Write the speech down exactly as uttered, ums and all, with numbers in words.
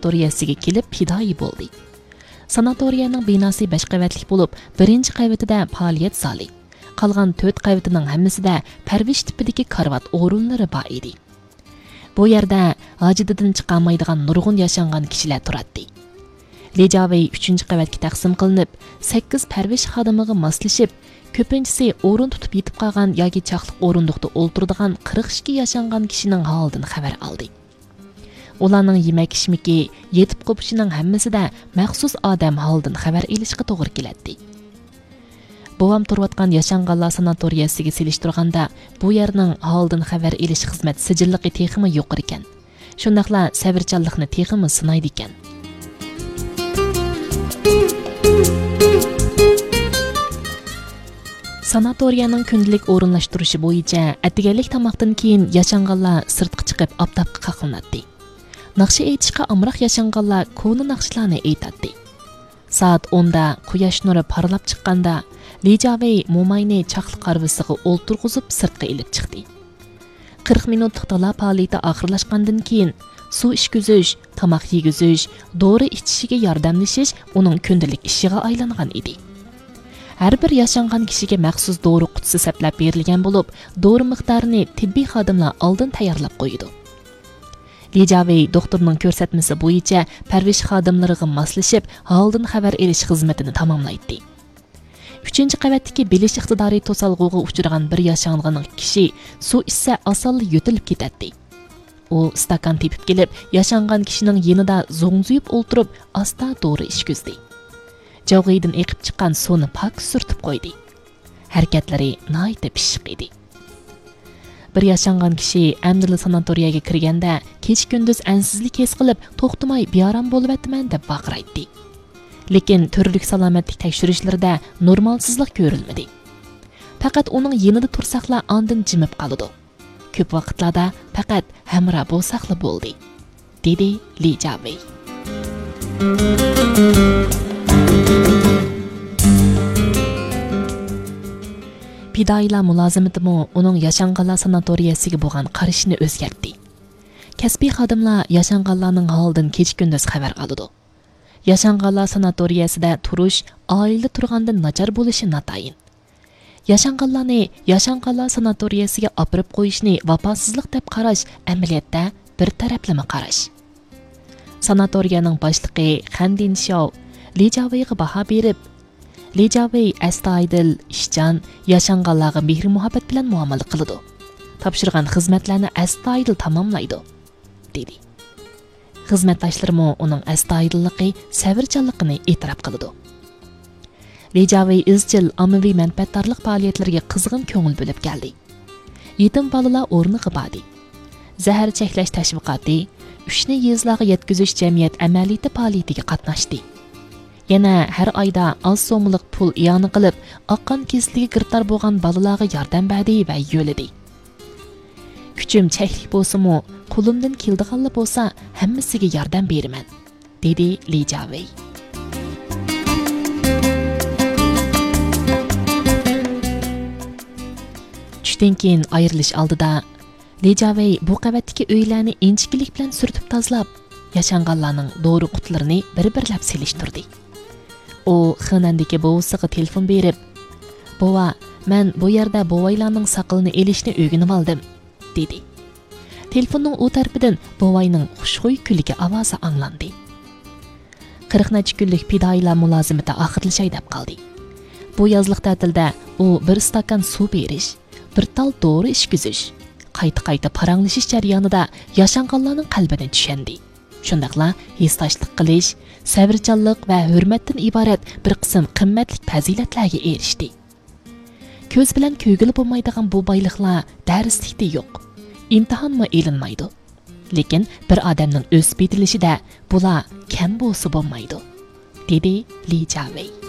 sanatoriyasiga kelib pidoyi bo'ldi. Sanatoriyaning binosi besh qavatlik bo'lib, birinchi qavatida faoliyat zali, qolgan to'rt qavatining hammasida parvish tipidagi karvat o'rinlari bor edi. Bu yerda hojididan chiqolmaydigan nurg'un yashangan kishilar turadi. Lijavey uchinchi qavatga taqsim qilinib, sakkiz parvish xodimiga moslashib, ko'pinchisi o'rin tutib yetib qolgan yoki chaqliq o'rindiqda o'ltiradigan qirq ikki yashangan kishining holidan xabar oldi. Ularning yemak-ichmiki yetib qo'pishining hammasida maxsus odam holidan xabar olishga to'g'ri keladi. Bovam turayotgan yashanganlar sanatoriyasiga selishtirganda, bu yerning holidan xabar olish xizmat sijilligi texmi yo'q ekan. Shundaqla sabrchanlikni texmi sinaydi ekan. Sanatoriyaning kundalik o'rinlashtirishi bo'yicha atiganlik tomoqdan keyin yashanganlar sirtqa chiqib oftobga qaqilnatdi. Naqshi aytishga amroq yashanganlar ko'ni naqshlarni aytadi. Soat o'nda quyosh nuri parlab chiqqanda Lijavey mo'mayni chaqli qarvisiga o'ltirg'izib sirtqa ilib chiqdi. qirq minutlik tala faoliyati oxirlashgandan keyin suv ishkizish, tomoq yegizish, dori ichishiga yordamlashish uning kundalik ishiga aylangan edi. Har bir yashangan kishiga maxsus dori qutisi saplab berilgan bo'lib, dori miqdorini tibbiy xodimlar oldin tayyorlab qo'ydi. Lijavey doktorning ko'rsatmasi bo'yicha parvish xodimlariga moslashib, holdan xabar olish xizmatini tamomlaydi. uchinchi qavatdagi bilish iqtidori to'salg'uga uchragan bir yashangan kishi suv ichsa osonlik yo'tilib ketadi. U stakan tepib kelib, yashangan kishining yonida zo'ngzuyib o'ltirib, asta dori ishkizdi. Javg'iydan eqib chiqqan suvni pak surtib qo'ydi. Harakatlari nihoyatda pishiq edi. Bir yashangan kishi amdili sanatoriyaga kirganda kech-kunduz ansizlik his qilib, to'xtamay beorom bo'lib atman deb baqiraydi. Lekin turlik salomatlik tekshirishlarida normalsizlik ko'rilmadi. Faqat uning yonida tursaqlar ondan jimib qoladi. Ko'p vaqtlarda faqat hamra bo'lsaqla bo'ldi, dedi Lijavey. Pidoylar mulozimatimi uning yashanganlar sanatoriyasiga bo'lgan qarashini o'zgartdi. Kasbiy xodimlar yashanganlarning holidan kech-kunduz xabar oladi. Yashanganlar sanatoriyasida turish oila turgandan nachar bo'lishi natayin. Yashanganlarni yashanganlar sanatoriyasiga opirib qo'yishni vafosizlik deb qarash amaliyotda bir taraflama qarash. Sanatoriyaning boshlig'i Xandin Shao Lijaveyga baho berib, Lijavey astoydil, ishchan, yashanganlarga mehr muhabbat bilan muomala qiladi. Topshirgan xizmatlarni astoydil tamomlaydi, dedi. Xizmatdoshlari uning astoydilligi, sabrchanligini e'tirof qiladi. Lijavey izchil ommaviy manfaatdorlik faoliyatlariga qizg'in ko'ngil bo'lib keldi. Yetim bolalar o'rniga badi. Zahar cheklash tashviqoti, uchni yezlarga yetkazish jamiyat amaliyati faoliyatiga qatnashdi. Yana har oyda oz so'mlik pul iyoni qilib, oqqan kesligiga girtar bo'lgan bolalarga yordam berdi va yo'ladi. Kuchim cheklik bo'lsa-mu, qo'limdan keldiganlar bo'lsa, hammasiga yordam beraman, dedi Lijavey. Tushdan keyin ayrilish oldida Lijavey bu qavatdagi uylarni inchkilik bilan surtib tozalab, yashanganlarning dori qutlarini bir-birlab selishtirdi. U xonandagi buvisiga telefon berib, "Bova, men bu yerda bovaylarning saqilini elishni o'rganib oldim", dedi. Telefonning u tarafidan bovayning xushxuy kuligi ovozi anglandi. qirq necha kunlik pidoylar mulozimati oxirlashay deb qoldi. Bu yozliq ta'tilda u bir stakan suv berish, bir tal dori ishkizish, qayta-qayta paranglashish jarayonida yashanganlarning qalbidan tushundi. Shundaqla hissdoshlik qilish, sabrchanlik va hurmatdan iborat bir qism qimmatli fazilatlarga erishdi. Ko'z bilan ko'gil bo'lmaydigan bu boyliqlar darslikda yo'q. İmtihanma elinmaydi. Lekin bir odamning o'sib yetilishida bular kam bo'lsa bo'lmaydi, dedi Lijavey.